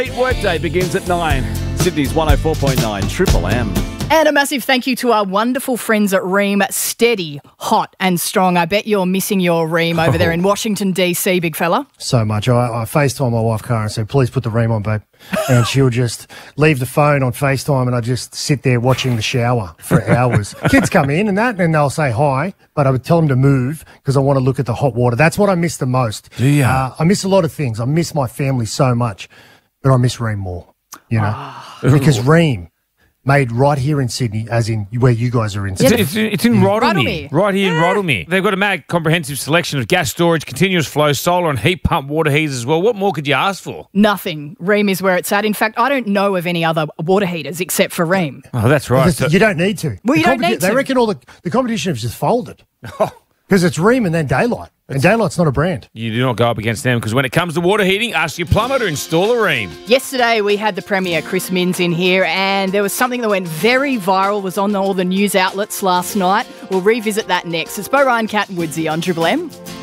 Workday begins at 9. Sydney's 104.9 Triple M. And a massive thank you to our wonderful friends at Ream. Steady, hot and strong. I bet you're missing your Ream over there in Washington, D.C., big fella. So much. I FaceTime my wife, Cara, and say, please put the Ream on, babe. And she'll just leave the phone on FaceTime and I just sit there watching the shower for hours. Kids come in and they'll say hi, but I would tell them to move because I want to look at the hot water. That's what I miss the most. Do you? I miss a lot of things. I miss my family so much, but I miss Ream more, because Ream made right here in Sydney, as in where you guys are in Sydney. It's in Rothermere. Right here in Rothermere. They've got a mad comprehensive selection of gas storage, continuous flow, solar and heat pump water heaters as well. What more could you ask for? Nothing. Ream is where it's at. In fact, I don't know of any other water heaters except for Ream. Oh, that's right. You don't need to. Well, you don't need to. They reckon all the competition has just folded. Because it's Ream and then Daylight. And Daylight's not a brand. You do not go up against them because when it comes to water heating, ask your plumber to install a Ream. Yesterday we had the Premier, Chris Minns, in here, and there was something that went very viral, was on all the news outlets last night. We'll revisit that next. It's Bo Ryan, Cat and Woodsy on Triple M.